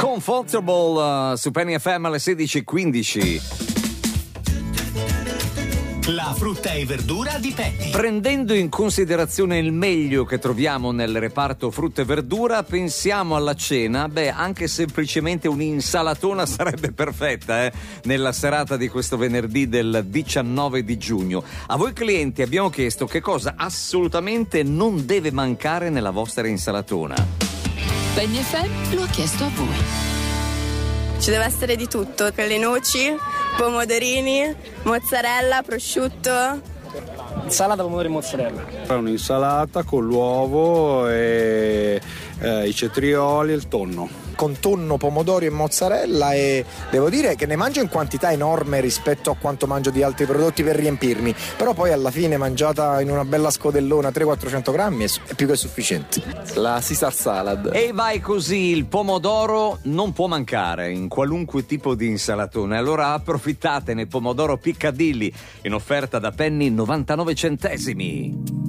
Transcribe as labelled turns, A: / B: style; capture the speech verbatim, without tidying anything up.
A: Comfortable uh, su Penny F M alle sedici e quindici.
B: La frutta e verdura di Penny.
A: Prendendo in considerazione il meglio che troviamo nel reparto frutta e verdura, pensiamo alla cena. Beh, anche semplicemente un'insalatona sarebbe perfetta, eh? Nella serata di questo venerdì del diciannove di giugno. A voi clienti abbiamo chiesto che cosa assolutamente non deve mancare nella vostra insalatona.
C: Penny F M lo ha chiesto a voi.
D: Ci deve essere di tutto, per le noci, pomodorini, mozzarella, prosciutto.
E: Insalata, pomodori e mozzarella.
F: Un'insalata con l'uovo e eh, i cetrioli e il tonno.
G: Con tonno, pomodori e mozzarella, e devo dire che ne mangio in quantità enorme rispetto a quanto mangio di altri prodotti per riempirmi, però poi alla fine mangiata in una bella scodellona trecento quattrocento grammi è più che sufficiente.
H: La Caesar salad.
A: E vai così, il pomodoro non può mancare in qualunque tipo di insalatone, allora approfittatene. Pomodoro Piccadilly in offerta da Penny novantanove centesimi.